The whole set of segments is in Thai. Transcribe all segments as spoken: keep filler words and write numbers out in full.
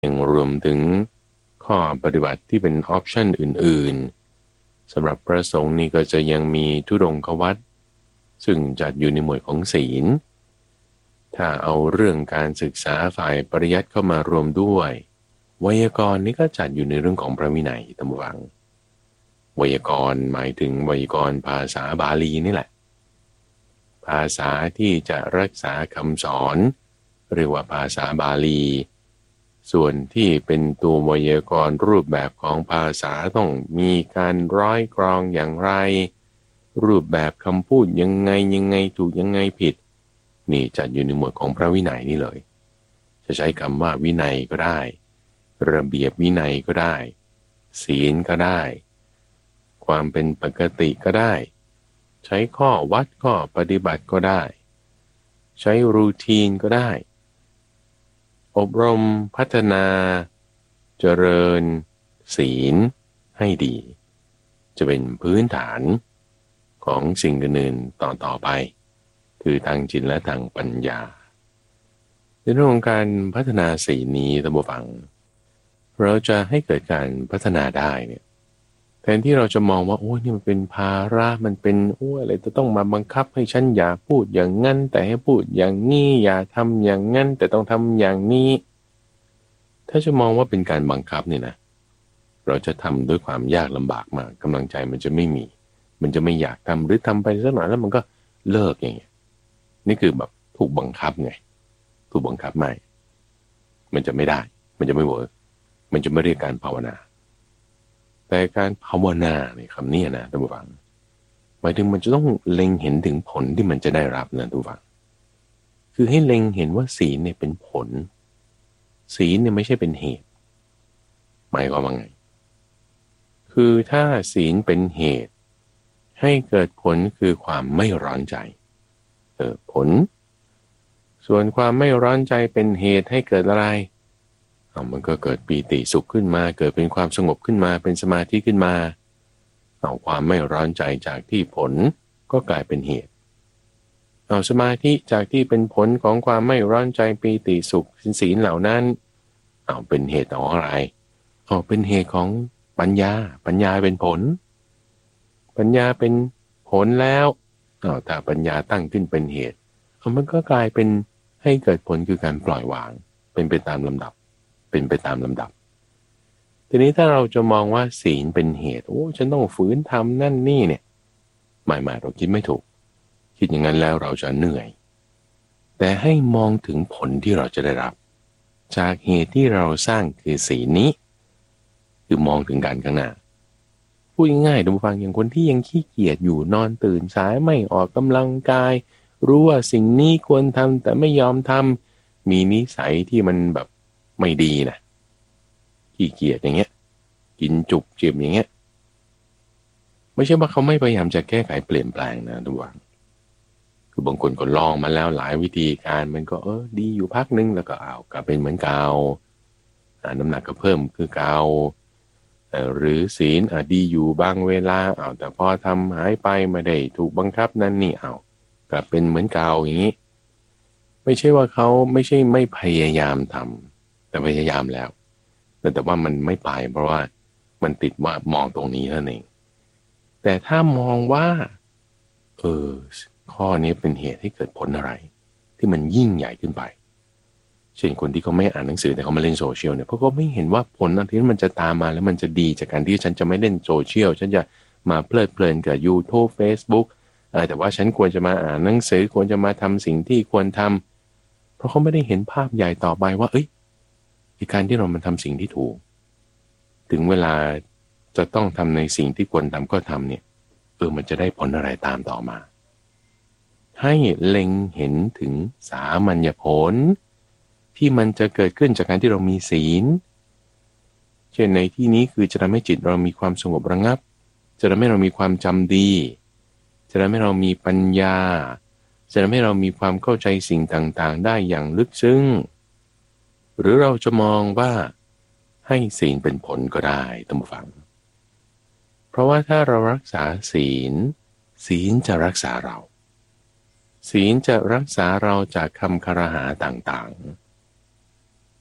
ยังรวมถึงข้อปฏิบัติที่เป็นออปชันอื่นๆสำหรับพระสงฆ์นี่ก็จะยังมีธุดงควัตรซึ่งจัดอยู่ในหมวดของศีลถ้าเอาเรื่องการศึกษาฝ่ายปริยัติเข้ามารวมด้วยไวยากรณ์นี่ก็จัดอยู่ในเรื่องของพระวินัยตามวังไวยากรณ์หมายถึงไวยากรณ์ภาษาบาลีนี่แหละภาษาที่จะรักษาคำสอนเรียกว่าภาษาบาลีส่วนที่เป็นตัวไวยากรณ์รูปแบบของภาษาต้องมีการร้อยกรองอย่างไรรูปแบบคำพูดยังไงยังไงถูกยังไงผิดนี่จัดอยู่ในหมวดของพระวินัยนี่เลยจะใช้คำว่าวินัยก็ได้ระเบียบวินัยก็ได้ศีลก็ได้ความเป็นปกติก็ได้ใช้ข้อวัดข้อปฏิบัติก็ได้ใช้รูทีนก็ได้อบรมพัฒนาเจริญศีลให้ดีจะเป็นพื้นฐานของสิ่งอื่นๆต่อต่อไปคือทางจิตและทางปัญญาในเรื่องของการพัฒนาศีลนี้ท่านผู้ฟังเราจะให้เกิดการพัฒนาได้เนี่ยแทนที่เราจะมองว่าโอ้ยนี่มันเป็นภาระมันเป็นโอ้ยอะไรจะต้องมาบังคับให้ฉันอย่าพูดอย่างนั้นแต่ให้พูดอย่างนี้อย่าทำอย่างนั้นแต่ต้องทำอย่างนี้ถ้าจะมองว่าเป็นการบังคับเนี่ยนะเราจะทำด้วยความยากลำบากมากกำลังใจมันจะไม่มีมันจะไม่อยากทำหรือทำไปสักหน่อยแล้วมันก็เลิกอย่างเงี้ยนี่คือแบบถูกบังคับไงถูกบังคับไม่มันจะไม่ได้มันจะไม่เวิร์กมันจะไม่เรียกการภาวนาแต่การภาวนาเนี่ยคำนี้นะท่านผู้ฟังหมายถึงมันจะต้องเล็งเห็นถึงผลที่มันจะได้รับนะท่านผู้ฟังคือให้เล็งเห็นว่าศีลเนี่ยเป็นผลศีลเนี่ยไม่ใช่เป็นเหตุหมายความว่าไงคือถ้าศีลเป็นเหตุให้เกิดผลคือความไม่ร้อนใจเออผลส่วนความไม่ร้อนใจเป็นเหตุให้เกิดอะไรเอามันก็เกิดปีติสุขขึ้นมาเกิดเป็นความสงบขึ้นมาเป็นสมาธิขึ้นมาเอาความไม่ร้อนใจจากที่ผลก็กลายเป็นเหตุเอาสมาธิจากที่เป็นผลของความไม่ร้อนใจปีติสุขศีลเหล่านั้นเอาเป็นเหตุของอะไรเอาเป็นเหตุของปัญญาปัญญาเป็นผลปัญญาเป็นผลแล้วเอาถ้าปัญญาตั้งขึ้นเป็นเหตุเอามันก็กลายเป็นให้เกิดผลคือการปล่อยวางเป็นไปตามลำดับเป็นไปตามลำดับทีนี้ถ้าเราจะมองว่าศีลเป็นเหตุโอ้ฉันต้องฝืนทำนั่นนี่เนี่ยหมายหมายเราคิดไม่ถูกคิดอย่างนั้นแล้วเราจะเหนื่อยแต่ให้มองถึงผลที่เราจะได้รับจากเหตุที่เราสร้างคือศีลนี้คือมองถึงการข้างหน้าพูดง่ายๆดูฟังอย่างคนที่ยังขี้เกียจอยู่นอนตื่นสายไม่ออกกำลังกายรู้ว่าสิ่งนี้ควรทำแต่ไม่ยอมทำมีนิสัยที่มันแบบไม่ดีนะขี้เกียจอย่างเงี้ยกินจุกจิบอย่างเงี้ยไม่ใช่ว่าเขาไม่พยายามจะแก้ไขเปลี่ยนแปลงนะทุกวันคือบางคนก็ลองมาแล้วหลายวิธีการมันก็เออดีอยู่พักนึงแล้วก็เอากลับเป็นเหมือนเก่าน้ำหนักก็เพิ่มคือเก่าหรือศีลดีอยู่บางเวลาเอาแต่พอทำหายไปไม่ได้ถูกบังคับนั่นนี่เอากลับเป็นเหมือนเก่าอย่างนี้ไม่ใช่ว่าเขาไม่ใช่ไม่พยายามทำแต่พยายามแล้วแต่แต่ว่ามันไม่ไปเพราะว่ามันติดว่ามองตรงนี้เท่านั้นเองแต่ถ้ามองว่าเออข้อนี้เป็นเหตุให้เกิดผลอะไรที่มันยิ่งใหญ่ขึ้นไปเช่นคนที่เขาไม่อ่านหนังสือแต่เขามาเล่นโซเชียลเนี่ยเพราะเขาไม่เห็นว่าผลอะไรที่มันจะตามมาแล้วมันจะดีจากการที่ฉันจะไม่เล่นโซเชียลฉันจะมาเพลิดเพลินกับ YouTube Facebook แต่ว่าฉันควรจะมาอ่านหนังสือควรจะมาทำสิ่งที่ควรทำเพราะเขาไม่ได้เห็นภาพใหญ่ต่อไปว่าเอ้ยการที่เรามันทำสิ่งที่ถูกถึงเวลาจะต้องทำในสิ่งที่ควรทำก็ทำเนี่ยเออมันจะได้ผลอะไรตามต่อมาให้เล็งเห็นถึงสามัญญผลที่มันจะเกิดขึ้นจากการที่เรามีศีลเช่นในที่นี้คือจะทำให้จิตเรามีความสงบระงับจะทำให้เรามีความจำดีจะทำให้เรามีปัญญาจะทำให้เรามีความเข้าใจสิ่งต่างๆได้อย่างลึกซึ้งหรือเราจะมองว่าให้ศีลเป็นผลก็ได้ท่านผู้ฟังเพราะว่าถ้าเรารักษาศีลศีลจะรักษาเราศีลจะรักษาเราจากคำคารหาต่าง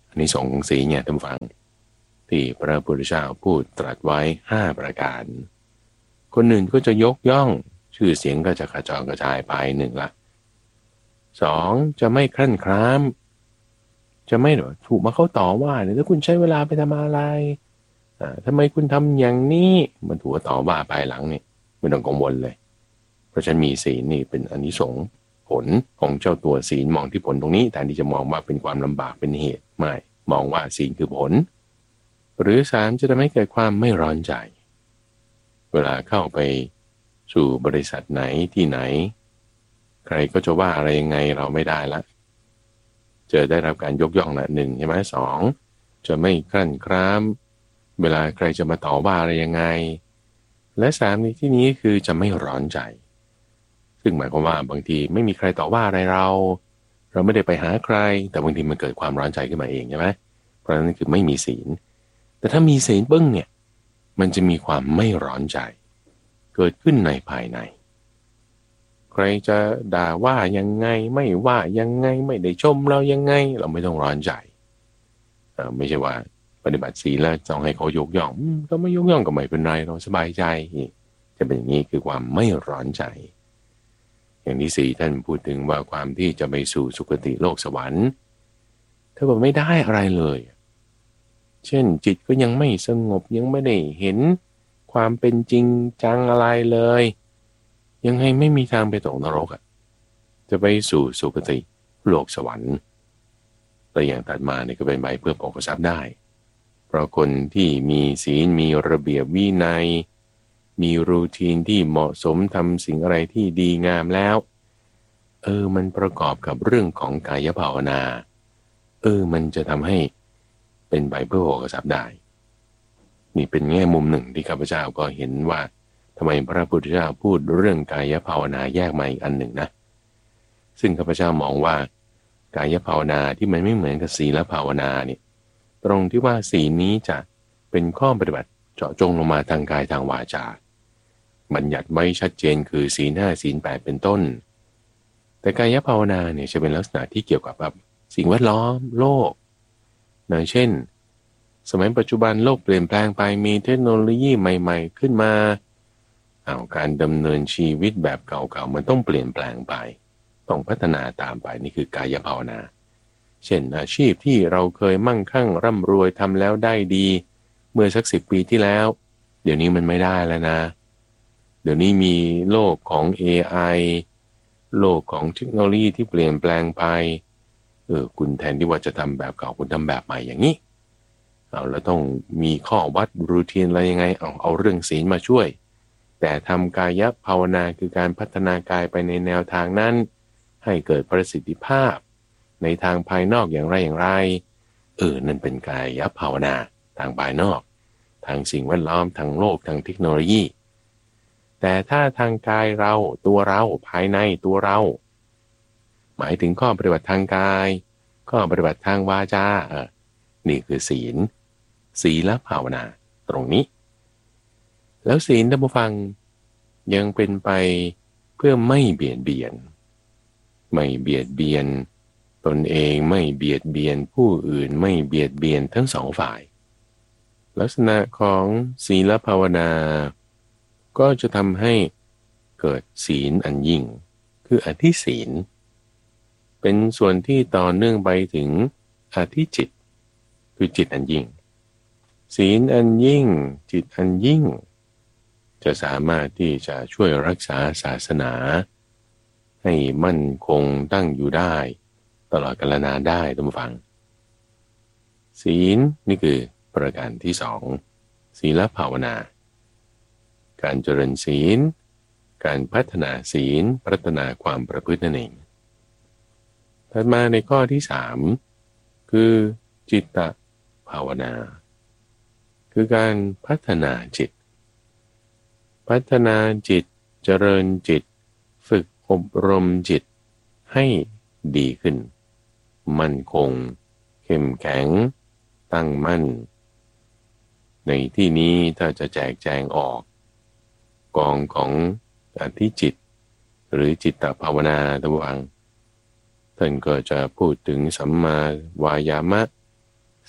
อันนี้สองของศีลเนี่ยท่านผู้ฟังที่พระพุทธเจ้าพูดตรัสไว้ห้าประการคนอื่นก็จะยกย่องชื่อเสียงก็จะกระจรกระจายไปหนึ่งละสองจะไม่ครั่นคร้ามจะไม่หรอถูกมาเขาต่อว่าเนี่ยแล้วคุณใช้เวลาไปทำอะไรอ่าทำไมคุณทำอย่างนี้มันถูกต่อว่าภายหลังเนี่ยไม่ต้องกังวลเลยเพราะฉันมีศีลนี่เป็นอานิสงส์ผลของเจ้าตัวศีลมองที่ผลตรงนี้แทนที่จะมองว่าเป็นความลำบากเป็นเหตุไม่มองว่าศีลคือผลหรือสามจะทำให้เกิดความไม่ร้อนใจเวลาเข้าไปสู่บริษัทไหนที่ไหนใครก็จะว่าอะไรยังไงเราไม่ได้ละจะได้รับการยกย่องละหนึ่งใช่ไหมสองจะไม่ครั่นคร้ามเวลาใครจะมาต่อว่าอะไรยังไงและสามในที่นี้คือจะไม่ร้อนใจซึ่งหมายความว่าบางทีไม่มีใครต่อว่าอะไรเราเราไม่ได้ไปหาใครแต่บางทีมันเกิดความร้อนใจขึ้นมาเองใช่ไหมเพราะฉะนั้นคือไม่มีศีลแต่ถ้ามีศีลปึ้งเนี่ยมันจะมีความไม่ร้อนใจเกิดขึ้นในภายในใครจะด่าว่ายังไงไม่ว่ายังไงไม่ได้ชมเรายังไงเราไม่ต้องร้อนใจไม่ใช่ว่าปฏิบัติศีลแล้วต้องให้เขายกย่องก็ไม่ยกย่องก็ไม่เป็นไรเราสบายใจจะเป็นอย่างนี้คือความไม่ร้อนใจอย่างที่สี่ท่านพูดถึงว่าความที่จะไปสู่สุคติโลกสวรรค์ถ้าบอกไม่ได้อะไรเลยเช่นจิตก็ยังไม่สงบยังไม่ได้เห็นความเป็นจริงจังอะไรเลยยังไงไม่มีทางไปตกนรกอ่ะจะไปสู่สุคติโลกสวรรค์แต่อย่างตัดมาเนี่ยก็เป็นใบเพื่อโภคทรัพย์ได้เพราะคนที่มีศีลมีระเบียบวินัยมีรูทีนที่เหมาะสมทำสิ่งอะไรที่ดีงามแล้วเออมันประกอบกับเรื่องของกายภาวนาเออมันจะทำให้เป็นใบเพื่อโภคทรัพย์ได้นี่เป็นแง่มุมหนึ่งที่ข้าพเจ้าก็เห็นว่าทำไมพระพุทธเจ้าพูดเรื่องกายภาวนาแยกมาอีกอันหนึ่งนะซึ่งข้าพเจ้ามองว่ากายภาวนาที่มันไม่เหมือนกับศีลภาวนาเนี่ยตรงที่ว่าศีลนี้จะเป็นข้อปฏิบัติเจาะจงลงมาทางกายทางวาจาบัญญัติไว้ชัดเจนคือศีลห้าศีลแปดเป็นต้นแต่กายภาวนาเนี่ยจะเป็นลักษณะที่เกี่ยวกับแบบสิ่งแวดล้อมโลกอย่างเช่นสมัยปัจจุบันโลกเปลี่ยนแปลงไปมีเทคโนโลยีใหม่ๆขึ้นมาเอาการดำเนินชีวิตแบบเก่าๆมันต้องเปลี่ยนแปลงไปต้องพัฒนาตามไปนี่คือกายภาวนาเช่นอาชีพที่เราเคยมั่งคั่งร่ำรวยทำแล้วได้ดีเมื่อสักสิบปีที่แล้วเดี๋ยวนี้มันไม่ได้แล้วนะเดี๋ยวนี้มีโลกของ เอ ไอ โลกของเทคโนโลยีที่เปลี่ยนแปลงไปเออคุณแทนที่ว่าจะทำแบบเก่าคุณทำแบบใหม่อย่างนี้เอาแล้วต้องมีข้อวัดรูทีนอะไรยังไงเอาเอาเรื่องศีลมาช่วยแต่ทำกายภาวนาคือการพัฒนากายไปในแนวทางนั้นให้เกิดประสิทธิภาพในทางภายนอกอย่างไรอย่างไรเออนั่นเป็นกายภาวนาทางภายนอกทางสิ่งแวดล้อมทางโลกทางเทคโนโลยีแต่ถ้าทางกายเราตัวเราภายในตัวเราหมายถึงข้อปฏิบัติทางกายข้อปฏิบัติทางวาจาเออนี่คือศีลศีลภาวนาตรงนี้แล้วศีลท่านผู้ฟังยังเป็นไปเพื่อไม่เบียดเบียนไม่เบียดเบียนตนเองไม่เบียดเบียนผู้อื่นไม่เบียดเบียนทั้งสองฝ่ายลักษณะของศีลภาวนาก็จะทำให้เกิดศีลอันยิ่งคืออธิศีลเป็นส่วนที่ต่อเนื่องไปถึงอธิจิตคือจิตอันยิ่งศีลอันยิ่งจิตอันยิ่งจะสามารถที่จะช่วยรักษาศาสนาให้มั่นคงตั้งอยู่ได้ตลอดกาลนานได้ท่านผู้ฟังศีลนี่คือประการที่สองศีลภาวนาการเจริญศีลการพัฒนาศีลพัฒนาความประพฤตินั่นเองถัดมาในข้อที่สามคือจิตตภาวนาคือการพัฒนาจิตพัฒนาจิตเจริญจิตฝึกอบรมจิตให้ดีขึ้นมั่นคงเข้มแข็งตั้งมั่นในที่นี้ถ้าจะแจกแจงออกกองของอธิจิตหรือจิตตภาวนาตะวังท่านก็จะพูดถึงสัมมาวายามะ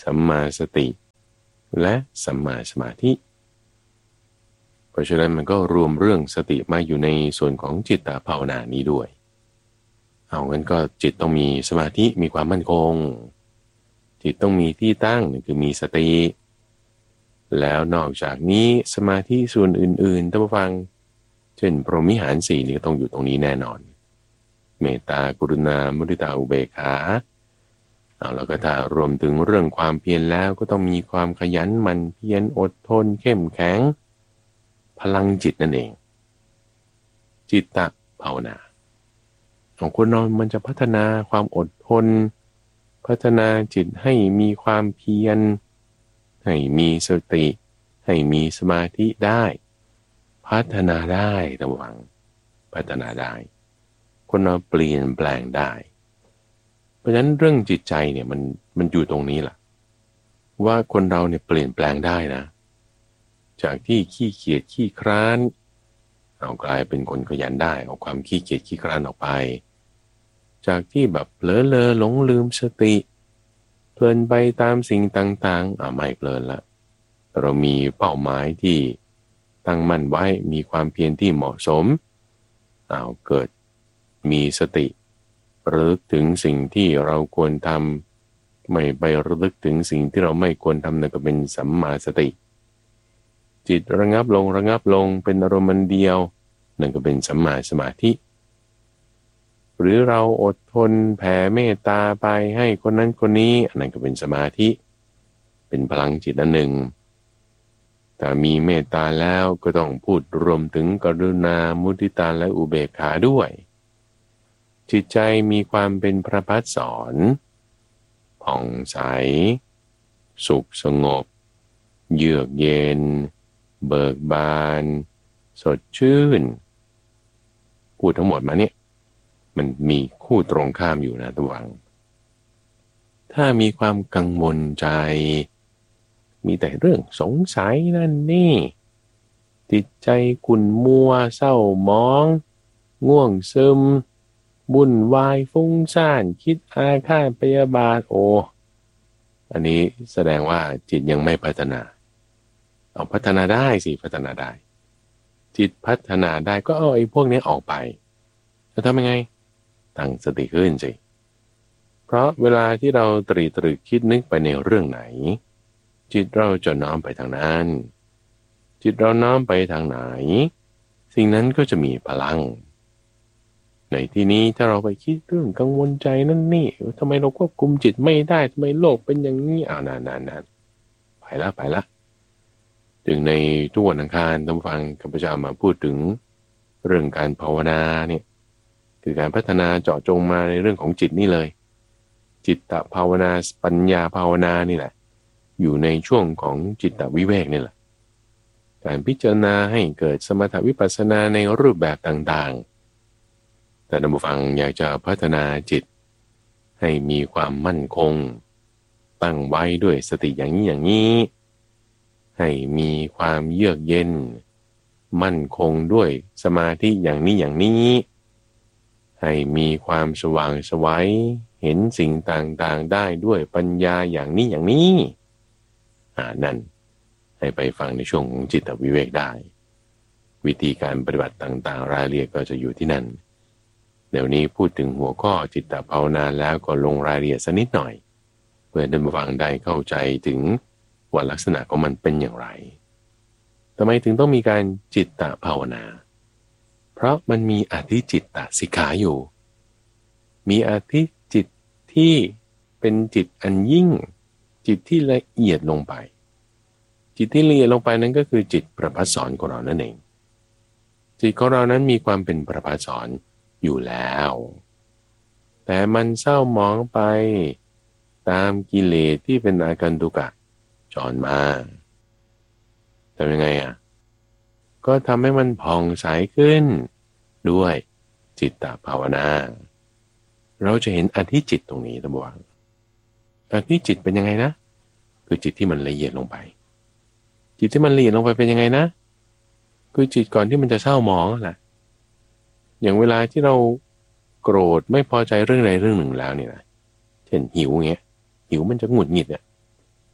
สัมมาสติและสัมมาสมาธิเพราะฉะนั้นมันก็รวมเรื่องสติมาอยู่ในส่วนของจิตตภาวนานี้ด้วยเอางั้นก็จิตต้องมีสมาธิมีความมั่นคงจิตต้องมีที่ตั้งคือมีสติแล้วนอกจากนี้สมาธิส่วนอื่นๆท่านผู้ฟังเช่นพรหมิหารสี่นี่ต้องอยู่ตรงนี้แน่นอนเมตตากรุณามุทิตาอุเบกขาเอาแล้วก็ถ้ารวมถึงเรื่องความเพียรแล้วก็ต้องมีความขยันหมั่นเพียรอดทนเข้มแข็งพลังจิตนั่นเองจิตตภาวนาของคนเรามันจะพัฒนาความอดทนพัฒนาจิตให้มีความเพียรให้มีสติให้มีสมาธิได้พัฒนาได้ระวังพัฒนาได้คนเราเปลี่ยนแปลงได้เพราะฉะนั้นเรื่องจิตใจเนี่ยมันมันอยู่ตรงนี้แหละว่าคนเราเนี่ยเปลี่ยนแปลงได้นะจากที่ขี้เกียจขี้คร้านเอากลายเป็นคนขยันได้เอาความขี้เกียจขี้คร้านออกไปจากที่แบบเผลอเลอหลงลืมสติเพลินไปตามสิ่งต่างๆอ่าไม่เพลินละเรามีเป้าหมายที่ตั้งมั่นไว้มีความเพียรที่เหมาะสมเอาเกิดมีสติระลึกถึงสิ่งที่เราควรทำไม่ไประลึกถึงสิ่งที่เราไม่ควรทำนั่นก็เป็นสัมมาสติจิตระงับลงระงับลงเป็นอารมณ์เดียวนั่นก็เป็นสัมมาสมาธิหรือเราอดทนแผ่เมตตาไปให้คนนั้นคนนี้อันนั้นก็เป็นสมาธิเป็นพลังจิตอันหนึ่งแต่มีเมตตาแล้วก็ต้องพูดรวมถึงกรุณามุทิตาและอุเบกขาด้วยจิตใจมีความเป็นพระพัฒสอนผ่องใสสุขสงบเยือกเย็นเบิกบานสดชื่นพูดทั้งหมดมาเนี่ยมันมีคู่ตรงข้ามอยู่นะระวังถ้ามีความกังวลใจมีแต่เรื่องสงสัยนั่นนี่จิตใจขุ่นมัวเศร้าหมองง่วงซึมวุ่นวายฟุ้งซ่านคิดอาฆาตพยาบาทโออันนี้แสดงว่าจิตยังไม่พัฒนาเอาพัฒนาได้สิพัฒนาได้จิตพัฒนาได้ก็เอาไอ้พวกนี้ออกไปแล้วทำยังไงตั้งสติขึ้นสิเพราะเวลาที่เราตรีตรึกคิดนึกไปในเรื่องไหนจิตเราจะน้อมไปทางนั้นจิตเราน้อมไปทางไหนสิ่งนั้นก็จะมีพลังในที่นี้ถ้าเราไปคิดเรื่องกังวลใจนั่นนี่ทำไมเราควบคุมจิตไม่ได้ทำไมโลกเป็นอย่างนี้อ้าวนานๆไปละไปละถึงในทุกวันอังคารท่านฟังข้าพเจ้ามาพูดถึงเรื่องการภาวนาเนี่ยคือการพัฒนาเจาะจงมาในเรื่องของจิตนี่เลยจิตตภาวนาปัญญาภาวนานี่แหละอยู่ในช่วงของจิตตวิเวกนี่แหละการพิจารณาให้เกิดสมถวิปัสสนาในรูปแบบต่างๆแต่ท่านผู้ฟังอยากจะพัฒนาจิตให้มีความมั่นคงตั้งไว้ด้วยสติอย่างนี้อย่างนี้ให้มีความเยือกเย็นมั่นคงด้วยสมาธิอย่างนี้อย่างนี้ให้มีความสว่างไสวเห็นสิ่งต่างๆได้ด้วยปัญญาอย่างนี้อย่างนี้อ่านั่นให้ไปฟังในช่วงของจิตวิเวกได้วิธีการปฏิบัติต่างๆรายละเอียดก็จะอยู่ที่นั่นเดี๋ยวนี้พูดถึงหัวข้อจิตภาวนาแล้วก็ลงรายละเอียดสักนิดหน่อยเพื่อท่านผู้ฟังได้เข้าใจถึงว่าลักษณะของมันเป็นอย่างไรทำไมถึงต้องมีการจิตตภาวนาเพราะมันมีอธิจิตตสิกขาอยู่มีอธิจิตที่เป็นจิตอันยิ่งจิตที่ละเอียดลงไปจิตที่ละเอียดลงไปนั้นก็คือจิตประภัสสรของเรานั่นเองจิตของเรานั้นมีความเป็นประภัสสรอยู่แล้วแต่มันเศร้าหมองไปตามกิเลสที่เป็นอาการตุกะจรมาทำยังไงอ่ะก็ทำให้มันผ่องใสขึ้นด้วยจิตตภาวนาเราจะเห็นอธิจิตตรงนี้ท่านผู้ฟังอธิจิตเป็นยังไงนะคือจิตที่มันละเอียดลงไปจิตที่มันละเอียดลงไปเป็นยังไงนะคือจิตก่อนที่มันจะเศร้าหมองแหละอย่างเวลาที่เราโกรธไม่พอใจเรื่องใดเรื่องหนึ่งแล้วเนี่ยนะเช่นหิวเงี้ยหิวมันจะหงุดหงิดเนี่ย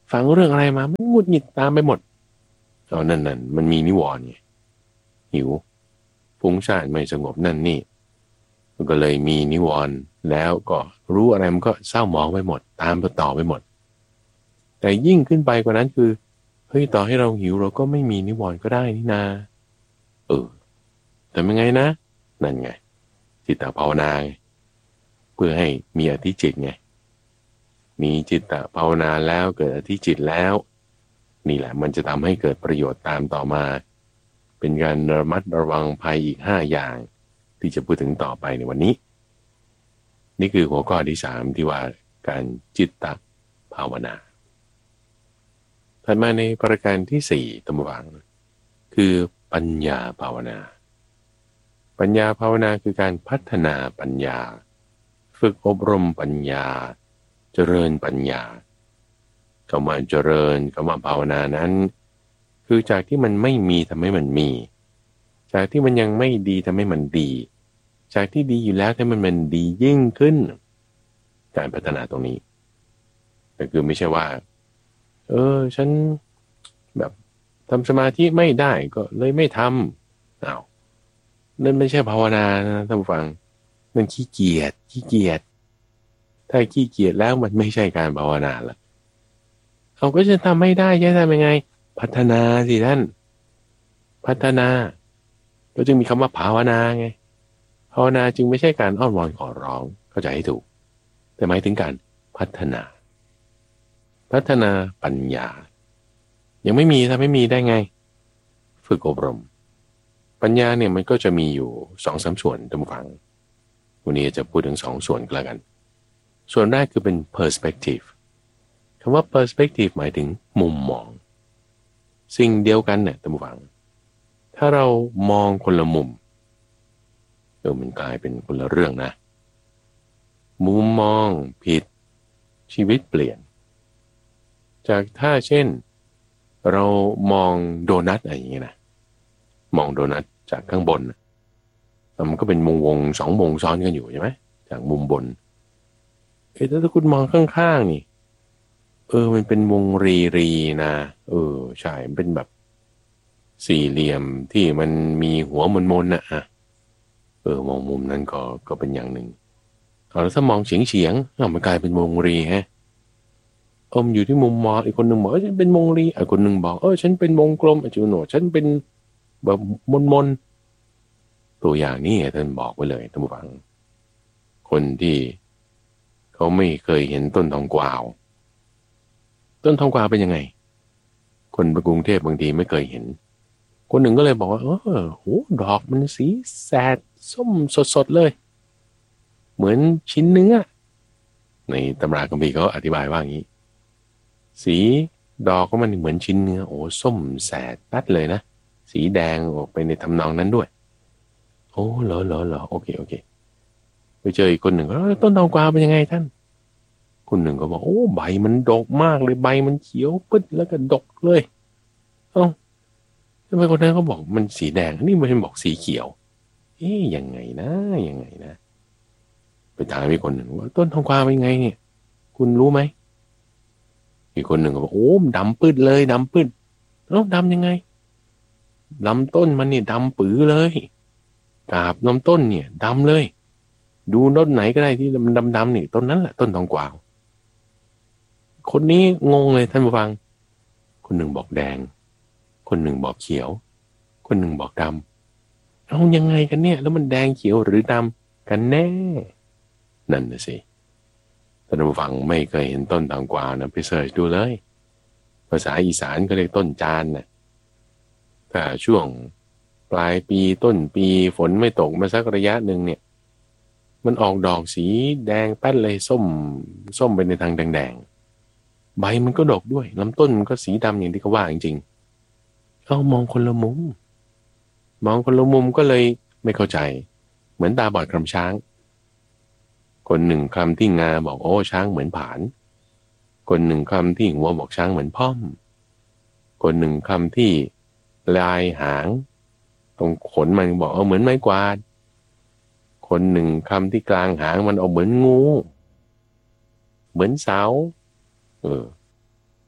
ฟังเรื่องอะไรมามันหงุดหงิดตามไปหมดเอานั่นนั่นมันมีนิวรณ์ไงหิวฟุ้งซ่านไม่สงบนั่นนี่มันก็เลยมีนิวรณ์แล้วก็รู้อะไรมันก็เศร้าหมองไปหมดตามไปต่อไปหมดแต่ยิ่งขึ้นไปกว่านั้นคือเฮ้ยต่อให้เราหิวเราก็ไม่มีนิวรณ์ก็ได้นี่นาเออแต่ยังไงนะนั่นไงจิตตภาวนาเพื่อให้มีอธิจิตไงมีจิตตภาวนาแล้วเกิดอธิจิตแล้วนี่แหละมันจะทำให้เกิดประโยชน์ตามต่อมาเป็นการระมัดระวังภัยอีกห้าอย่างที่จะพูดถึงต่อไปในวันนี้นี่คือหัวข้อที่สามที่ว่าการจิตตภาวนาถัดมาในประการที่สี่ตมวังคือปัญญาภาวนาปัญญาภาวนาคือการพัฒนาปัญญาฝึกอบรมปัญญาเจริญปัญญาคำว่าเจริญคำว่าภาวนานั้นคือจากที่มันไม่มีทำให้มันมีจากที่มันยังไม่ดีทำให้มันดีจากที่ดีอยู่แล้วทำให้มันดียิ่งขึ้นการพัฒนาตรงนี้แต่คือไม่ใช่ว่าเออฉันแบบทำสมาธิไม่ได้ก็เลยไม่ทำอ้าวนั่นไม่ใช่ภาวนานะท่านผู้ฟังนั่นขี้เกียจขี้เกียจถ้าขี้เกียจแล้วมันไม่ใช่การภาวนาละเอาก็จะทำไม่ได้จะทำยังไงพัฒนาสิท่านพัฒนาก็จึงมีคำว่าภาวนาไงภาวนาจึงไม่ใช่การอ้อนวอนขอร้องเข้าใจให้ถูกแต่หมายถึงการพัฒนาพัฒนาปัญญายังไม่มีถ้าไม่มีได้ไงฝึกอบรมปัญญาเนี่ยมันก็จะมีอยู่สองสามส่วนท่านผู้ฟังวันนี้จะพูดถึงสองส่วนก็แล้วกันส่วนแรกคือเป็น perspective คำว่า perspective หมายถึงมุมมองสิ่งเดียวกันเนี่ยท่านผู้ฟังถ้าเรามองคนละมุมเออมันกลายเป็นคนละเรื่องนะมุมมองผิดชีวิตเปลี่ยนจากถ้าเช่นเรามองโดนัทอะไรอย่างเงี้ยนะมองโดนัทจากข้างบนมันก็เป็นวงวงสองวงซ้อนกันอยู่ใช่ไหมจากมุมบนเอ้ถ้าคุณมองข้างๆนี่เออมันเป็นวงรีรีนะเออใช่มันเป็นแบบสี่เหลี่ยมที่มันมีหัวมนๆน่ะอ่ะเออมองมุมนั้นก็ก็เป็นอย่างหนึ่งเอาแล้วถ้ามองเฉียงเฉียงอ่ะมันกลายเป็นวงรีฮะอมอยู่ที่มุมมองอีกคนหนึ่งบอกว่าฉันเป็นวงรีอีกคนหนึ่งบอกเออฉันเป็นวงกลมไอ้จูโน่ฉันเป็นแบบมนๆตัวอย่างนี้ท่านบอกไว้เลยท่านผู้ฟังคนที่เขาไม่เคยเห็นต้นทองกวาวต้นทองกวาวเป็นยังไงคนไปกรุงเทพบางทีไม่เคยเห็นคนหนึ่งก็เลยบอกว่าเออโหดอกมันสีแสดส้มสดๆเลยเหมือนชิ้นเนื้อในตำราคัมภีร์เขาอธิบายว่าอย่างนี้สีดอกก็มันเหมือนชิ้นเนื้อโอ้ส้มแสดตัดเลยนะสีแดงออกไปในทำนองนั้นด้วยโอ้เหรอเหรอเหรอโอเคโอเคไปเจออีกคนหนึ่งก็ต้นทองกวาวเป็นยังไงท่านคนหนึ่งก็บอกโอ้ใบมันดกมากเลยใบมันเขียวปึ๊ดแล้วก็ดกเลยเอ้าทำไมคนนั้นเขาบอกมันสีแดงนี่มันบอกสีเขียวเอ๊ยยังไงนะยังไงนะไปถามอีกคนหนึ่งว่าต้นทองกวาวเป็นไงเนี่ยคุณรู้ไหมอีกคนหนึ่งก็บอกโอ้ดำปื้ดเลยดำปื้ดแล้วดำยังไงลำต้นมันเนี่ยดำปื้อเลยกาบลำต้นเนี่ยดำเลยดูต้นไหนก็ได้ที่มันดำๆนี่ต้นนั้นแหละต้นทองกวาวคนนี้งงเลยท่านผู้ฟังคนหนึ่งบอกแดงคนหนึ่งบอกเขียวคนหนึ่งบอกดำเอายังไงกันเนี่ยแล้วมันแดงเขียวหรือดำกันแน่นั่นน่ะสิท่านผู้ฟังไม่เคยเห็นต้นทองกวาวนะไปเสิร์ชดูเลยภาษาอีสานก็เรียกต้นจานนะถ้าช่วงปลายปีต้นปีฝนไม่ตกมาสักระยะหนึ่งเนี่ยมันออกดอกสีแดงแป้นเลยส้มส้มไปในทางแดงๆใบมันก็ดกด้วยลำต้นมันก็สีดำอย่างที่เขาว่าจริงๆเอามองคนละมุมมองคนละมุมก็เลยไม่เข้าใจเหมือนตาบอดคลำช้างคนหนึ่งคลำที่งาบอกโอ้ช้างเหมือนผานคนหนึ่งคลำที่หัวบอกช้างเหมือนพ่อมคนหนึ่งคลำที่ลายหางตรงขนมันบอกเออเหมือนไม้กวาดคนหนึ่งคำที่กลางหางมันเอาเหมือนงูเหมือนเสาเออ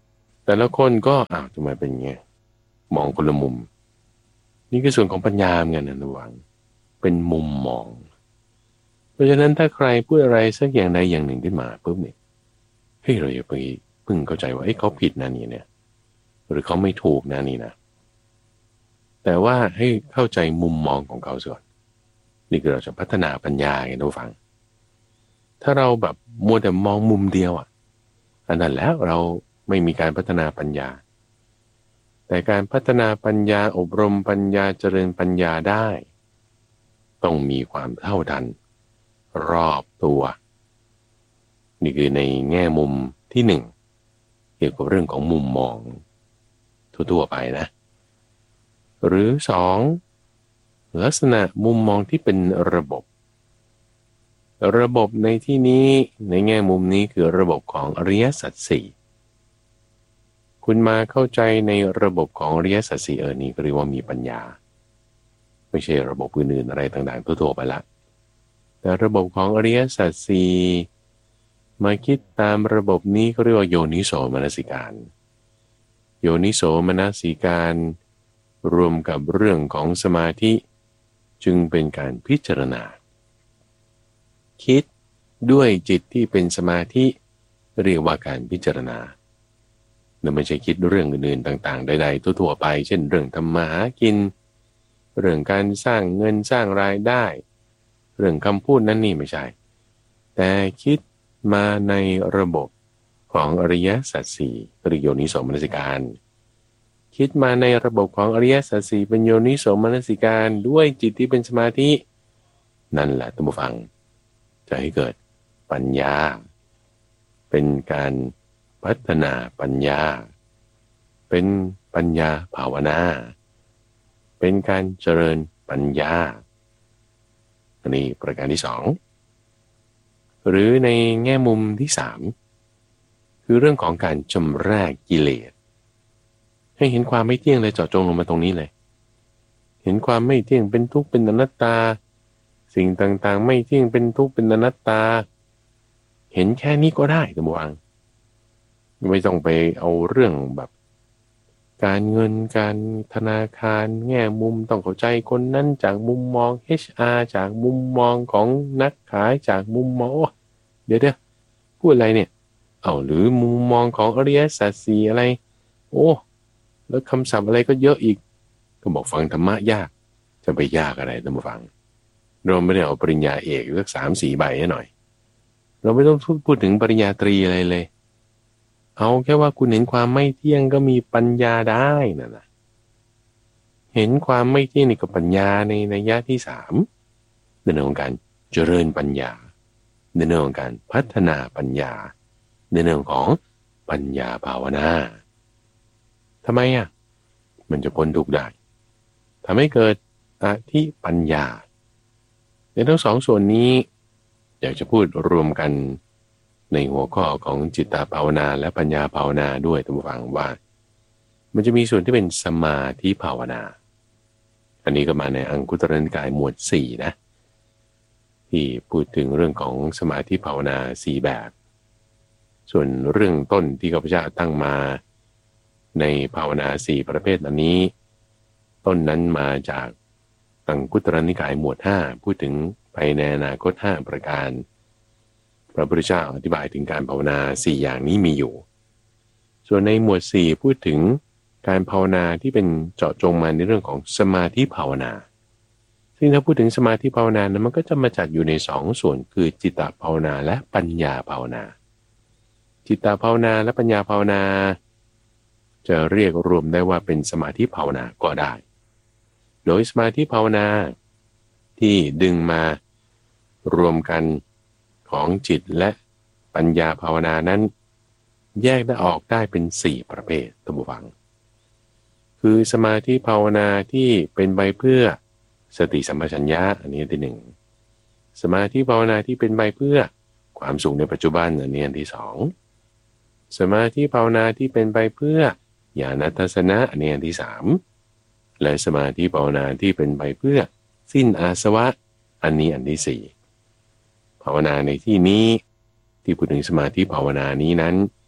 แต่ละคนก็อ้าวทำไมเป็นไงมองคนละมุมนี่คือส่วนของปัญญาเหมือนกันนะระวังเป็นมุมมองเพราะฉะนั้นถ้าใครพูดอะไรสักอย่างใดอย่างหนึ่งขึ้นมาปุ๊บเนี่ยเฮ้ยเราอย่าไปเพิ่งเข้าใจว่าเอ้ยเขาผิดนะนี่เนี่ยหรือเขาไม่ถูกนะนี่นะแต่ว่าให้เข้าใจมุมมองของเขาก่อนนี่คือเราจะพัฒนาปัญญาไงทุกฝังถ้าเราแบบมัวแต่มองมุมเดียวอ่ะอันนั้นแล้วเราไม่มีการพัฒนาปัญญาแต่การพัฒนาปัญญาอบรมปัญญาเจริญปัญญาได้ต้องมีความเท่าทันรอบตัวนี่คือในแง่มุมที่หนึ่งเกี่ยวกับเรื่องของมุมมองทั่วๆไปนะหรือสองลักษณะมุมมองที่เป็นระบบระบบในที่นี้ในแง่มุมนี้คือระบบของอริยสัจสี่คุณมาเข้าใจในระบบของอริยสัจสี่เออนี่ก็เรียกว่ามีปัญญาไม่ใช่ระบบอื่นๆอะไรต่างๆทั่วๆไปละแต่ระบบของอริยสัจสี่มาคิดตามระบบนี้เขาเรียกว่าโยนิโสมนสิการโยนิโสมนสิการรวมกับเรื่องของสมาธิจึงเป็นการพิจารณาคิดด้วยจิตที่เป็นสมาธิเรียกว่าการพิจารณานั่นไม่ใช่คิดเรื่องอื่นๆต่างๆใดๆทั่วๆไปเช่นเรื่องทำมาหากินเรื่องการสร้างเงินสร้างรายได้เรื่องคำพูดนั่นนี่ไม่ใช่แต่คิดมาในระบบของอริยสัจสี่หรือโยนิโสมนสิการคิดมาในระบบของอริยสัจสี่เป็นโยนิโสมนสิการด้วยจิตที่เป็นสมาธินั่นแหละท่านผู้ฟังจะให้เกิดปัญญาเป็นการพัฒนาปัญญาเป็นปัญญาภาวนาเป็นการเจริญปัญญาอันนี้ประการที่สองหรือในแง่มุมที่สามคือเรื่องของการชำระกิเลสให้เห็นความไม่เที่ยงเลยเจาะจงลงมาตรงนี้เลยเห็นความไม่เที่ยงเป็นทุกข์เป็นอนัตตาสิ่งต่างๆไม่เที่ยงเป็นทุกข์เป็นอนัตตาเห็นแค่นี้ก็ได้ท่านผู้ฟังไม่ต้องไปเอาเรื่องแบบการเงินการธนาคารแง่มุมต้องเข้าใจคนนั้นจากมุมมอง เอช อาร์ จากมุมมองของนักขายจากมุมมองเดี๋ยวเดี๋ยวพูดอะไรเนี่ยเอาหรือมุมมองของอริยสัจสี่อะไรโอ้แล้วคำศัพท์อะไรก็เยอะอีกก็บอกฟังธรรมะยากจะไปยากอะไรท่านผู้ฟังเราไม่ได้เอาปริญญาเอกสักสามสี่ใบให้หน่อยเราไม่ต้องพูดถึงปริญญาตรีอะไรเลยเอาแค่ว่าคุณเห็นความไม่เที่ยงก็มีปัญญาได้นั่นนะเห็นความไม่เที่ยงนี่ก็ปัญญาในนัยยะที่สามในเรื่องของการเจริญปัญญาในเรื่องของการพัฒนาปัญญาในเรื่องของปัญญาภาวนาทำไมอ่ะมันจะพ้นทุกข์ได้ทำให้เกิดอธิปัญญาในทั้งสองส่วนนี้อยากจะพูดรวมกันในหัวข้อของจิตตภาวนาและปัญญาภาวนาด้วยท่านผู้ฟังว่ามันจะมีส่วนที่เป็นสมาธิภาวนาอันนี้ก็มาในอังคุตรนิกายหมวดสี่นะที่พูดถึงเรื่องของสมาธิภาวนาสี่แบบส่วนเรื่องต้นที่ข้าพเจ้าตั้งมาในภาวนาสี่ประเภทอันนี้ต้นนั้นมาจากอังคุตรนิกายหมวดห้าพูดถึงไปในอนาคตห้าประการพระพุทธเจ้าอธิบายถึงการภาวนาสี่อย่างนี้มีอยู่ส่วนในหมวดสี่พูดถึงการภาวนาที่เป็นเจาะจงมาในเรื่องของสมาธิภาวนาซึ่งถ้าพูดถึงสมาธิภาวนานั้นมันก็จะมาจัดอยู่ในสองส่วนคือจิตตภาวนาและปัญญาภาวนาจิตตภาวนาและปัญญาภาวนาจะเรียกรวมได้ว่าเป็นสมาธิภาวนาก็ได้โดยสมาธิภาวนาที่ดึงมารวมกันของจิตและปัญญาภาวนานั้นแยกได้ออกได้เป็นสี่ประเภทท่านผู้ฟังคือสมาธิภาวนาที่เป็นไปเพื่อสติสัมปชัญญะอันนี้ที่หนึ่งสมาธิภาวนาที่เป็นไปเพื่อความสุขในปัจจุบันอันนี้ที่สองสมาธิภาวนาที่เป็นไปเพื่อญาณทัศนะอันนี้ที่สามและสมาธิภาวนาที่เป็นไปเพื่อสิ้นอาสวะอันนี้อันที่สี่ภาวนาในที่นี้ที่พูดถึงสมาธิภาวนานี้นั้น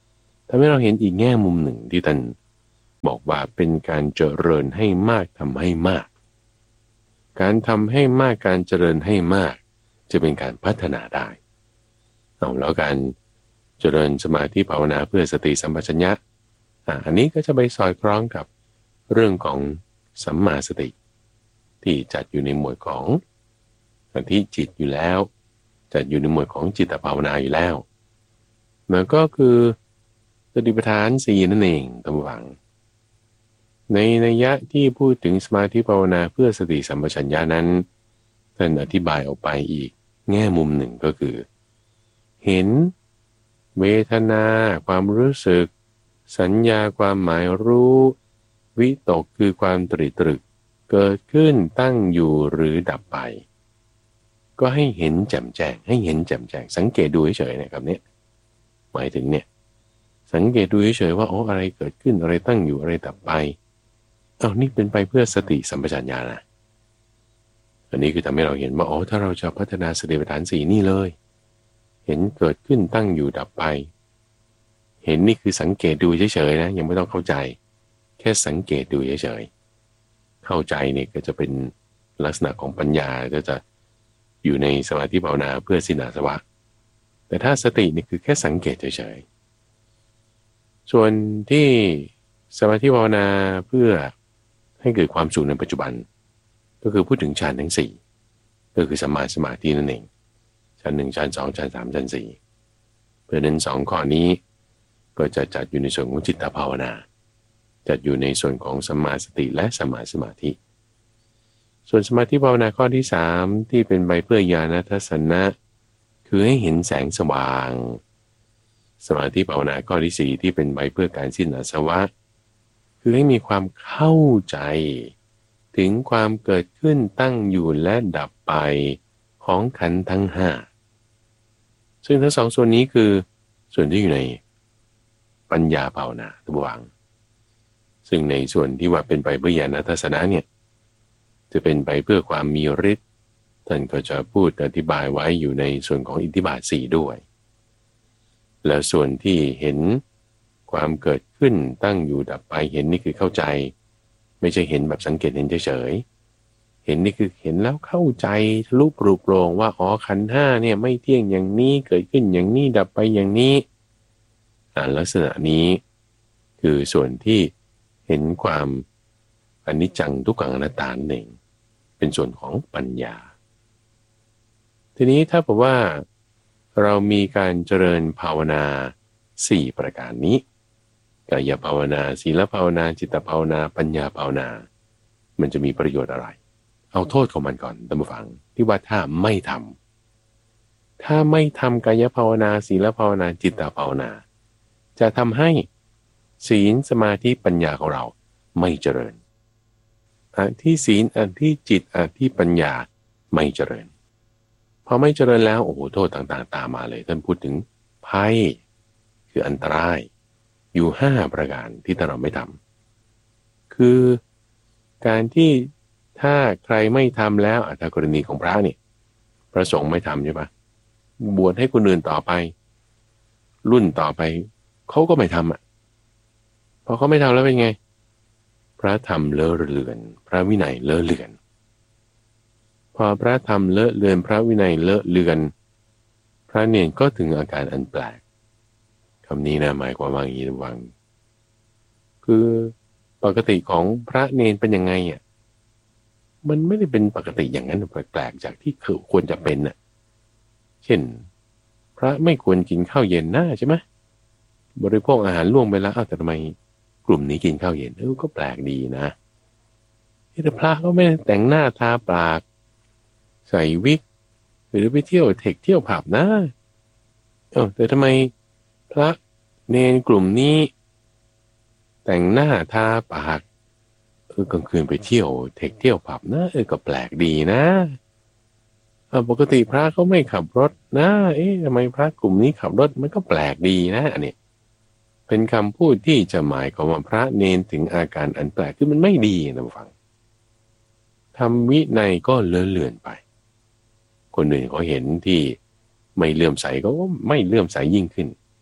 ทำให้เราเห็นอีกแง่มุมหนึ่งที่ท่านบอกว่าเป็นการเจริญให้มากทำให้มากการทำให้มากการเจริญให้มากจะเป็นการพัฒนาได้เอาแล้วการเจริญสมาธิภาวนาเพื่อสติสัมปชัญญะอ่ะอันนี้ก็จะไปสอดคล้องกับเรื่องของสัมมาสติที่จัดอยู่ในหมวดของที่จิตอยู่แล้วจัดอยู่ในหมวดของจิตภาวนาอยู่แล้วมันก็คือสติปัฏฐานสี่นั่นเองตามหวังในนัยยะที่พูดถึงสมาธิภาวนาเพื่อสติสัมปชัญญะนั้นท่านอธิบายออกไปอีกแง่มุมหนึ่งก็คือเห็นเวทนาความรู้สึกสัญญาความหมายรู้วิตกคือความตรีตรึกเกิดขึ้นตั้งอยู่หรือดับไปก็ให้เห็นแจ่มแจ้งให้เห็นแจ่มแจ้งสังเกตดูเฉยๆนะครับเนี่ยหมายถึงเนี่ยสังเกตดูเฉยๆว่าโอ้อะไรเกิดขึ้นอะไรตั้งอยู่อะไรดับไปอ้าวนี่เป็นไปเพื่อสติสัมปชัญญะนะอันนี้คือทำให้เราเห็นว่าอ๋อถ้าเราจะพัฒนาสติปัฏฐานสี่นี่เลยเห็นเกิดขึ้นตั้งอยู่ดับไปเห็นนี่คือสังเกตดูเฉยๆนะยังไม่ต้องเข้าใจแค่สังเกตดูเฉยๆเข้าใจเนี่ยก็จะเป็นลักษณะของปัญญาก็จะอยู่ในสมาธิภาวนาเพื่อสิ้นอาสวะแต่ถ้าสตินี่คือแค่สังเกตเฉยๆส่วนที่สมาธิภาวนาเพื่อให้เกิดความสุขในปัจจุบันก็คือพูดถึงฌานทั้งสี่ก็คือสัมมาสมาธินั่นเองฌานหนึ่งฌานสองฌานสามฌานสี่เพราะนั้นสองข้อนี้ก็จะจัดอยู่ในส่วนของจิตตภาวนาจัดอยู่ในส่วนของสัมมาสติและสัมมาสมาธิส่วนสมาธิภาวนาข้อที่สามที่เป็นไปเพื่อญาณทัศนะคือให้เห็นแสงสว่างสมาธิภาวนาข้อที่สี่ที่เป็นไปเพื่อการสิ้นอาสวะคือให้มีความเข้าใจถึงความเกิดขึ้นตั้งอยู่และดับไปของขันธ์ทั้งห้าซึ่งทั้งสองส่วนนี้คือส่วนที่อยู่ในปัญญาภาวนาตัววังซึ่งในส่วนที่ว่าเป็นไปเพื่อญาณทัศนะเนี่ยจะเป็นไปเพื่อความมีฤทธิ์ท่านก็จะพูดอธิบายไว้อยู่ในส่วนของอิทธิบาทสี่ด้วยแล้วส่วนที่เห็นความเกิดขึ้นตั้งอยู่ดับไปเห็นนี่คือเข้าใจไม่ใช่เห็นแบบสังเกตเห็นเฉยๆเห็นนี่คือเห็นแล้วเข้าใจทะลุปลุกโปร่งว่าอ๋อขันธ์ห้าเนี่ยไม่เที่ยงอย่างนี้เกิดขึ้นอย่างนี้ดับไปอย่างนี้อ่าลักษณะนี้คือส่วนที่เห็นความอนิจจังทุกขังอนัตตาเองเป็นส่วนของปัญญาทีนี้ถ้าบอกว่าเรามีการเจริญภาวนาสี่ประการนี้กายภาวนาศีลภาวนาจิตภาวนาปัญญาภาวนามันจะมีประโยชน์อะไรเอาโทษของมันก่อนท่านผู้ฟังที่ว่าถ้าไม่ทำถ้าไม่ทำกายภาวนาศีลภาวนาจิตภาวนาจะทำให้ศีลสมาธิปัญญาของเราไม่เจริญอันที่ศีลอันที่จิตอันที่ปัญญาไม่เจริญพอไม่เจริญแล้วโอ้โหโทษต่างๆตามมาเลยท่านพูดถึงภัยคืออันตรายอยู่ห้าประการที่ถ้าเราไม่ทำคือการที่ถ้าใครไม่ทำแล้วถ้ากรณีของพระเนี่ยพระสงฆ์ไม่ทำใช่ปะบวชให้คนอื่นต่อไปรุ่นต่อไปเขาก็ไม่ทำอ่ะพอเขาไม่ทำแล้วเป็นไงพระธรรมเลอะเลือนพระวินัยเลอะเลือนพอพระธรรมเลอะเลือนพระวินัยเลอะเลือนพระเนรก็ถึงอาการอันแปลกคำนี้นะหมายความว่าอย่างนี้ระวังคือปกติของพระเนรเป็นยังไงอ่ะมันไม่ได้เป็นปกติอย่างนั้นแปลกๆจากที่ควรจะเป็นน่ะเช่นพระไม่ควรกินข้าวเย็นนะใช่ไหมบริโภคอาหารล่วงไปแล้วแต่ทำไมกลุ่มนี้กินข้าวเย็นเออก็แปลกดีนะแต่พระก็ไม่ได้แต่งหน้าทาปากใส่วิกหรือไปเที่ยวเทคเที่ยวผับนะเออแต่ทำไมพระเนรกลุ่มนี้แต่งหน้าทาปากเออกลางคืนไปเที่ยวเทคเที่ยวผับนะเออก็แปลกดีนะปกติพระเขาไม่ขับรถนะเอ๊ะทำไมพระกลุ่มนี้ขับรถมันก็แปลกดีนะอันนี้เป็นคำพูดที่จะหมายความว่าพระเนรถึงอาการอันแปลกคือมันไม่ดีนะฟังทำวินัยก็เลอะเลือนไปคนอื่นเขาเห็นที่ไม่เลื่อมใสก็ไม่เลื่อมใสยิ่งขึ้น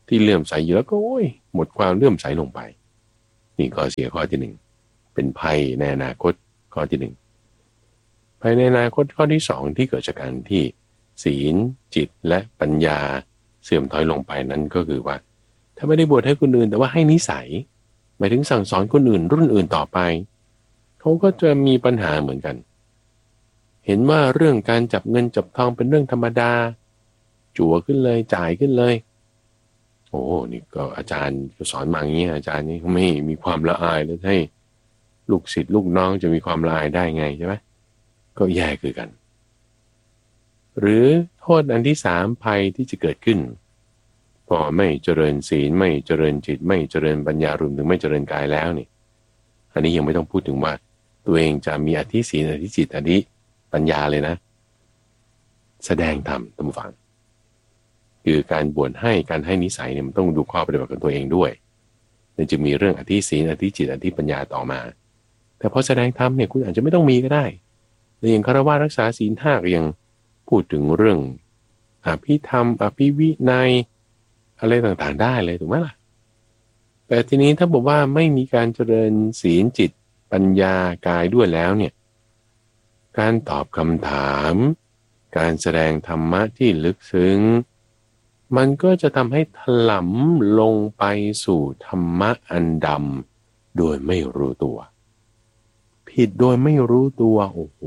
ที่เลื่อมใสอยู่แล้วก็โอ้ยหมดความเลื่อมใสลงไปนี่ข้อเสียข้อที่หนึ่งเป็นภัยในอนาคตข้อที่หนึ่งภัยในอนาคตข้อที่สองที่เกิดจากการที่ศีลจิตและปัญญาเสื่อมถอยลงไปนั้นก็คือว่าถ้าไม่ได้บวชให้คนอื่นแต่ว่าให้นิสัยหมายถึงสั่งสอนคนอื่นรุ่นอื่นต่อไปเขาก็จะมีปัญหาเหมือนกันเห็นว่าเรื่องการจับเงินจับทองเป็นเรื่องธรรมดาจั่วขึ้นเลยจ่ายขึ้นเลยโอ้นี่ก็อาจารย์ก็สอนมาอย่างนี้อาจารย์นี่เขาไม่มีความละอายแล้วให้ลูกศิษย์ลูกน้องจะมีความละอายได้ไงใช่ไหมก็แย่คือกันหรือโทษอันที่สามภัยที่จะเกิดขึ้นพอไม่เจริญศีลไม่เจริญจิตไม่เจริญปัญญารวมถึงไม่เจริญกายแล้วนี่อันนี้ยังไม่ต้องพูดถึงว่าตัวเองจะมีอธิศีลอธิจิตอธิปัญญาเลยนะแสดงธรรมตามฟังคือการบวชให้การให้นิสัยเนี่ยมันต้องดูข้อปฏิบัติของตัวเองด้วยนั่นจึงมีเรื่องอธิศีลอธิจิตอธิปัญญาต่อมาแต่พอแสดงธรรมเนี่ยคุณอาจจะไม่ต้องมีก็ได้ในอย่างฆราวาสรักษาศีลห้าก็ยังพูดถึงเรื่องอภิธรรมอภิวินัยอะไรต่างๆได้เลยถูกไหมล่ะแต่ทีนี้ถ้าบอกว่าไม่มีการเจริญศีลจิตปัญญากายด้วยแล้วเนี่ยการตอบคำถามการแสดงธรรมะที่ลึกซึ้งมันก็จะทำให้ถลำลงไปสู่ธรรมะอันดำโดยไม่รู้ตัวผิดโดยไม่รู้ตัวโอ้โห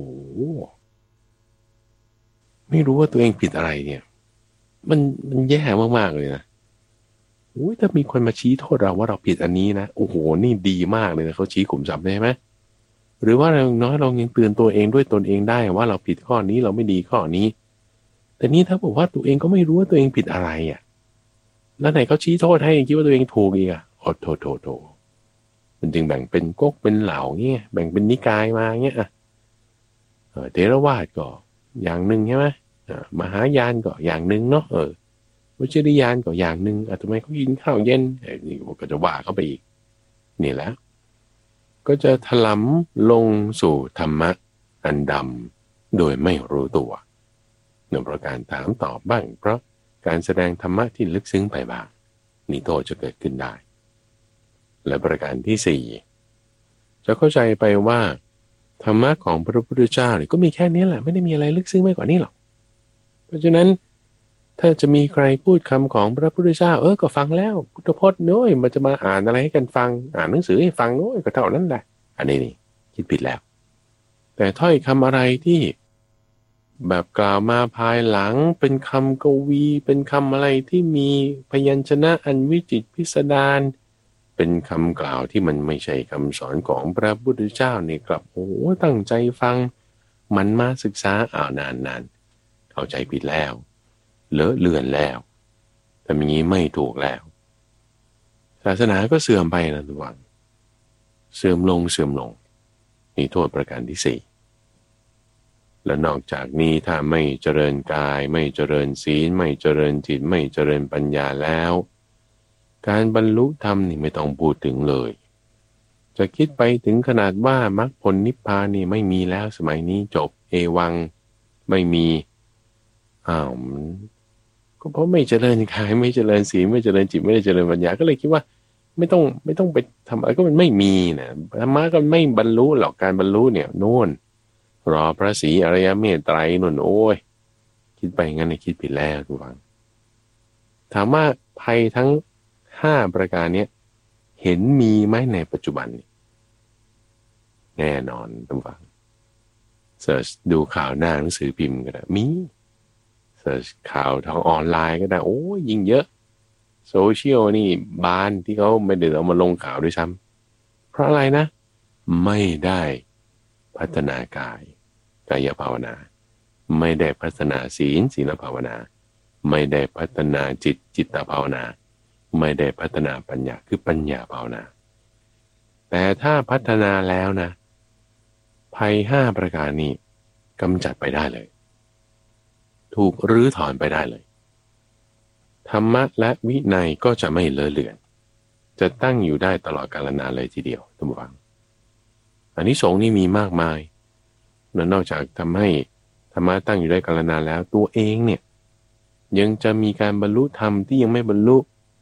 ไม่รู้ว่าตัวเองผิดอะไรเนี่ยมันมันแย่มากๆเลยนะโอ้ยถ้ามีคนมาชี้โทษเราว่าเราผิดอันนี้นะโอ้โหนี่ดีมากเลยนะเขาชี้ขุมทรัพย์ได้ไหมหรือว่าอย่างน้อยเรายังเตือนตัวเองด้วยตนเองได้ว่าเราผิดข้อนี้เราไม่ดีข้อนี้แต่นี่ถ้าบอกว่าตัวเองก็ไม่รู้ว่าตัวเองผิดอะไรอ่ะแล้วไหนเขาชี้โทษให้คิดว่าตัวเองถูกอีกอ่ะโอ้โถโถโถมันจึงแบ่งเป็นก๊กเป็นเหล่าเงี้ยแบ่งเป็นนิกายมาเงี้ยอ่ะเทรวาสก็อย่างหนึ่งใช่ไหมมหายานก็อย่างหนึ่งเนาะเออวิจริยานก็อย่างหนึ่งอ่ะทำไมเขากินข้าวเย็นนี่ก็จะว่าเขาไปอีกนี่แหละก็จะถลำลงสู่ธรรมะอันดำโดยไม่รู้ตัวเนื่องจากการถามตอบบ้างเพราะการแสดงธรรมะที่ลึกซึ้งไปบ้างนี่โทษจะเกิดขึ้นได้และประการที่สี่จะเข้าใจไปว่าธรรมะของพระพุทธเจ้าเนี่ยก็มีแค่นี้แหละไม่ได้มีอะไรลึกซึ้งมากกว่านี้หรอกเพราะฉะนั้นถ้าจะมีใครพูดคำของพระพุทธเจ้าเออก็ฟังแล้วพุทธพจน์น้อยมันจะมาอ่านอะไรให้กันฟังอ่านหนังสือให้ฟังน้อยก็เท่านั้นแหละอันนี้นี่คิดผิดแล้วแต่ถ้อยคำอะไรที่แบบกล่าวมาภายหลังเป็นคำกวีเป็นคำอะไรที่มีพยัญชนะอันวิจิตรพิสดารเป็นคำกล่าวที่มันไม่ใช่คำสอนของพระพุทธเจ้านี่กลับโอ้ตั้งใจฟังมันมาศึกษาอ่าวนานๆเข้าใจผิดแล้วเลอะเลือนแล้วแต่อย่างนี้ไม่ถูกแล้วศาสนาก็เสื่อมไปนะทุกวันเสื่อมลงเสื่อมลงนี่โทษประการที่สี่และนอกจากนี้ถ้าไม่เจริญกายไม่เจริญศีลไม่เจริญจิตไม่เจริญปัญญาแล้วการบรรลุธรรมนี่ไม่ต้องพูดถึงเลยจะคิดไปถึงขนาดว่ามรรคผลนิพพานนี่ไม่มีแล้วสมัยนี้จบเอวังไม่มีอ้าวก็เพราะไม่เจริญกายไม่เจริญศีลไม่เจริญจิตไม่ได้เจริญปัญญาก็เลยคิดว่าไม่ต้องไม่ต้องไปทำอะไรก็มันไม่มีนะธรรมะก็ไม่บรรลุหรอกการบรรลุเนี่ยโน่นรอพระศรีอริยเมตไตรนุ่นโอ้ยคิดไปงั้นเนี่ยคิดผิดแล้วทุกฝังถามว่าภัยทั้งห้าประการนี้เห็นมีไหมในปัจจุบันแน่นอนทุกฝังเสิร์ชดูข่าวหน้าหนังสือพิมพ์ก็ได้มีเสิร์ชข่าวทางออนไลน์ก็ได้โอ้ยยิ่งเยอะโซเชียลนี่บานที่เขาไม่ได้เอามาลงข่าวด้วยซ้ำเพราะอะไรนะไม่ได้พัฒนากายกายภาวนาไม่ได้พัฒนาศีลศีลภาวนาไม่ได้พัฒนาจิตจิตภาวนาไม่ได้พัฒนาปัญญาคือปัญญาภาวนาแต่ถ้าพัฒนาแล้วนะภัยห้าประการนี้กำจัดไปได้เลยถูกรื้อถอนไปได้เลยธรรมะและวินัยก็จะไม่เลอะเลือนจะตั้งอยู่ได้ตลอดกาลนานเลยทีเดียวทุกฝังอานิสงส์นี่มีมากมายและนอกจากทำให้ธรรมะตั้งอยู่ได้กาลนานแล้วตัวเองเนี่ยยังจะมีการบรรลุธรรมที่ยังไม่บรรลุ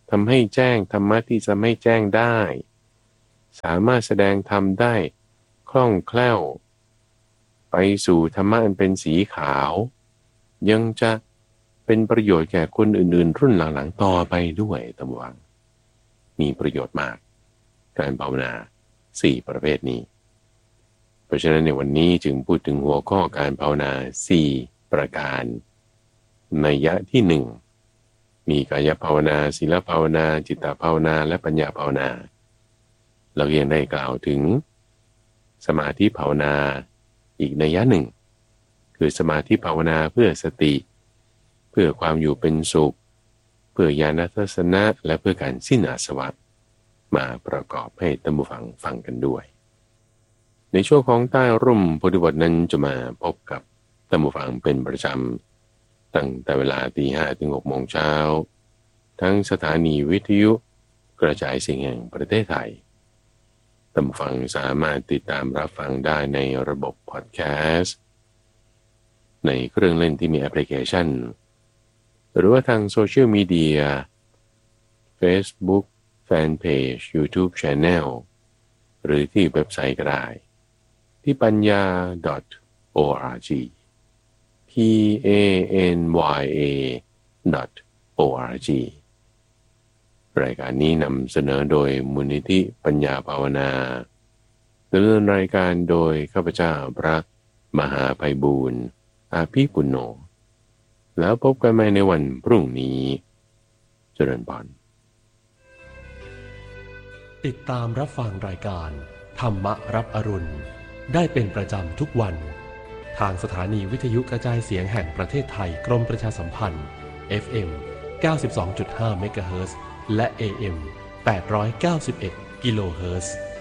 ทำให้แจ้งธรรมะที่จะไม่แจ้งได้สามารถแสดงธรรมได้คล่องแคล่วไปสู่ธรรมะอันเป็นสีขาวยังจะเป็นประโยชน์แก่คนอื่นๆรุ่นหลังๆต่อไปด้วยตามวังมีประโยชน์มากการภาวนาสี่ประเภทนี้เพราะฉะนั้นในวันนี้จึงพูดถึงหัวข้อการภาวนาสี่ประการนัยยะที่หนึ่งมีกายภาวนาศีลภาวนาจิตตภาวนาและปัญญาภาวนาเรายังได้กล่าวถึงสมาธิภาวนาอีกนัยยะหนึ่งคือสมาธิภาวนาเพื่อสติเพื่อความอยู่เป็นสุขเพื่อญาณทัศนะและเพื่อการสิ้นอาสวะมาประกอบให้ท่านผู้ฟังฟังกันด้วยในช่วงของใต้ร่มโพธิบทนั้นจะมาพบกับท่านผู้ฟังเป็นประจำตั้งแต่เวลาตีห้าถึงหกโมงเช้าทั้งสถานีวิทยุกระจายเสียงแห่งประเทศไทยท่านผู้ฟังสามารถติดตามรับฟังได้ในระบบพอดแคสต์ในเครื่องเล่นที่มีแอปพลิเคชันหรือว่าทางโซเชียลมีเดีย Facebook Fanpage YouTube Channel หรือที่เว็บไซต์ก็ได้ที่ปัญญา .org p a n y a .org รายการนี้นำเสนอโดยมูลนิธิปัญญาภาวนาดำเนินรายการโดยข้าพเจ้าพระมหาไพบูลย์อาภิปุณโญแล้วพบกันใหม่ในวันพรุ่งนี้เจริญพรติดตามรับฟังรายการธรรมรับอรุณได้เป็นประจำทุกวันทางสถานีวิทยุกระจายเสียงแห่งประเทศไทยกรมประชาสัมพันธ์ เอฟ เอ็ม เก้าสิบสองจุดห้า เมกะเฮิรตซ์และ เอ เอ็ม แปดร้อยเก้าสิบเอ็ด กิโลเฮิรตซ์